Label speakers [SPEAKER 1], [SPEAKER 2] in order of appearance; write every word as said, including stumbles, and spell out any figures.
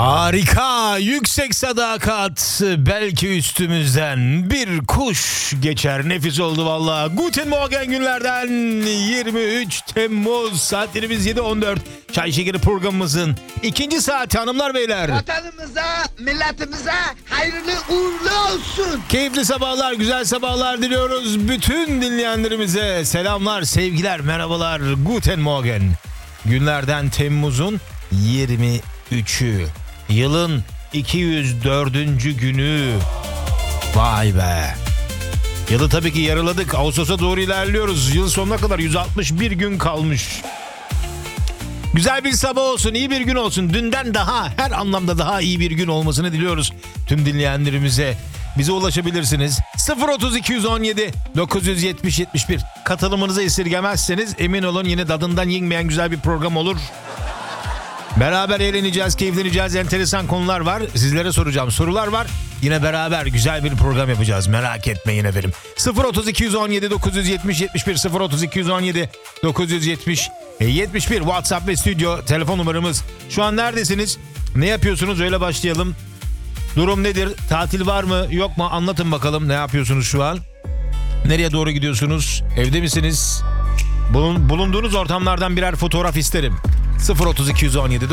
[SPEAKER 1] Harika, yüksek sadakat, belki üstümüzden bir kuş geçer, nefis oldu valla. Guten Morgen günlerden yirmi üç Temmuz, saatlerimiz yedi on dört. Çay Şekeri programımızın ikinci saati hanımlar beyler.
[SPEAKER 2] Vatanımıza, milletimize hayırlı uğurlu olsun.
[SPEAKER 1] Keyifli sabahlar, güzel sabahlar diliyoruz. Bütün dinleyenlerimize selamlar, sevgiler, merhabalar. Guten Morgen. Günlerden Temmuz'un yirmi üçü. Yılın iki yüz dördüncü günü. Vay be. Yılı tabii ki yarıladık. Ağustos'a doğru ilerliyoruz. Yıl sonuna kadar yüz altmış bir gün kalmış. Güzel bir sabah olsun, iyi bir gün olsun. Dünden daha, her anlamda daha iyi bir gün olmasını diliyoruz tüm dinleyenlerimize. Bize ulaşabilirsiniz. sıfır otuz iki on yedi dokuz yüz yetmiş yetmiş bir. Katılımınızı esirgemezseniz emin olun yine tadından yenmeyen güzel bir program olur. Beraber eğleneceğiz, keyifleneceğiz. Enteresan konular var. Sizlere soracağım sorular var. Yine beraber güzel bir program yapacağız. Merak etmeyin efendim. sıfır otuz iki on yedi dokuz yüz yetmiş yetmiş bir sıfır otuz iki on yedi dokuz yüz yetmiş yetmiş bir WhatsApp ve stüdyo telefon numaramız. Şu an neredesiniz? Ne yapıyorsunuz? Öyle başlayalım. Durum nedir? Tatil var mı? Yok mu? Anlatın bakalım. Ne yapıyorsunuz şu an? Nereye doğru gidiyorsunuz? Evde misiniz? Bulun, bulunduğunuz ortamlardan birer fotoğraf isterim. sıfır otuz iki on yedi